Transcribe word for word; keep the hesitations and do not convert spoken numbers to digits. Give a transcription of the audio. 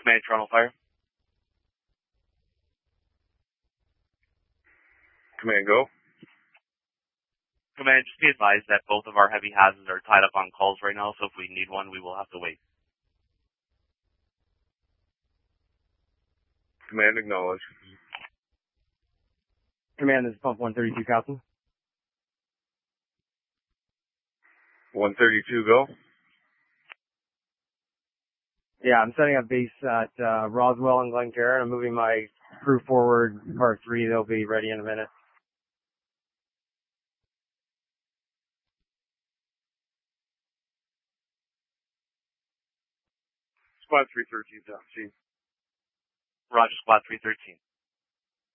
Command Toronto Fire. Command, go. Command, just be advised that both of our heavy hazards are tied up on calls right now, so if we need one, we will have to wait. Command, acknowledge. Command, this is Pump one thirty-two, Captain. one thirty-two, go. Yeah, I'm setting up base at uh, Roswell and Glencairn. I'm moving my crew forward, part three. They'll be ready in a minute. Squad three thirteen, see. Roger, Squad three thirteen.